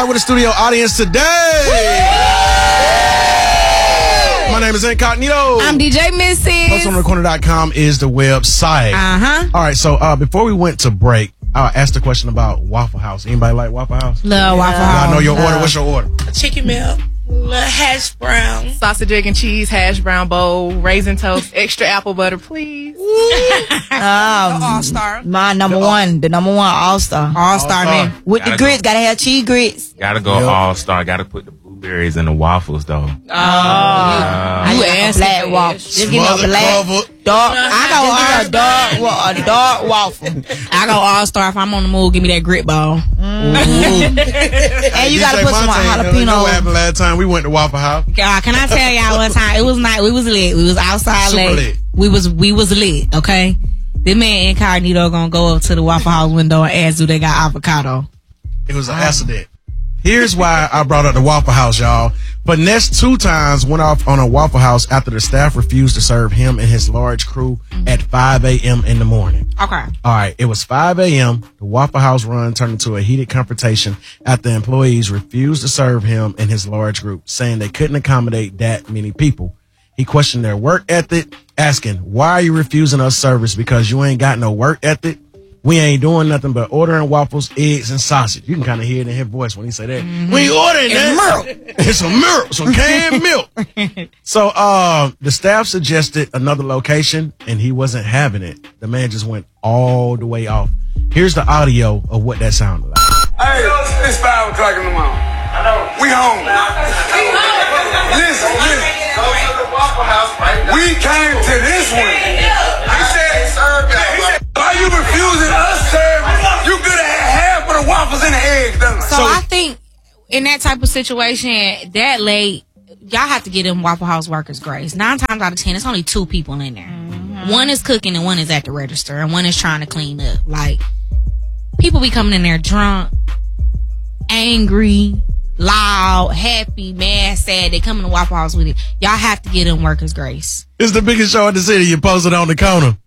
live with a studio audience today. My name is Incognito. I'm DJ Missy. PostOnTheCorner.com is the website. All right, so before we went to break, I asked a question about Waffle House. Anybody like Waffle House? Love Waffle House. I know your order. What's your order? Chicken milk, hash brown, sausage, egg, and cheese, hash brown bowl, raisin toast, extra apple butter, please. All-Star. My number one All-Star. All-Star, man. With the grits, gotta have cheese grits. Gotta go All-Star. Gotta put the blueberries in the waffles, though. You ask black waffle. Just give me a black, dark. I go a dark waffle. I go All-Star if I'm on the move. Give me that grit ball. And you gotta put some jalapeno. You know what happened last time we went to Waffle House? Can I tell y'all one time? It was night. We was lit. We was outside Super late. lit. We was lit. Okay. The man Incognito gonna go up to the Waffle House window and ask, do they got avocado? It was an accident. Here's why I brought up the Waffle House, y'all. Finesse 2 times went off on a Waffle House after the staff refused to serve him and his large crew at 5 a.m. in the morning. Okay. All right. It was 5 a.m. The Waffle House run turned into a heated confrontation after employees refused to serve him and his large group, saying they couldn't accommodate that many people. He questioned their work ethic, asking, why are you refusing us service? Because you ain't got no work ethic? We ain't doing nothing but ordering waffles, eggs, and sausage. You can kind of hear it in his voice when he say that. We ain't ordering that. It's a milk, some canned milk. So the staff suggested another location, and he wasn't having it. The man just went all the way off. Here's the audio of what that sounded like. Hey, it's 5 o'clock in the morning. We home. Listen. We came to this one. He said, why you refusing us service? You could have had half of the waffles and the eggs done. So I think in that type of situation, that late, y'all have to give them Waffle House workers grace. 9 times out of 10, it's only 2 people in there. One is cooking and one is at the register, and one is trying to clean up. Like, people be coming in there drunk, angry, loud, happy, mad, sad. They come in the Waffle House with it. Y'all have to give them workers grace. It's the biggest show in the city. You posted on the corner.